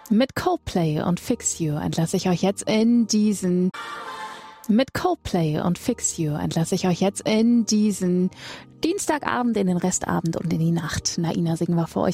Mit Coldplay und Fix You entlasse ich euch jetzt in diesen Dienstagabend, in den Restabend und in die Nacht. Naina, singen wir für euch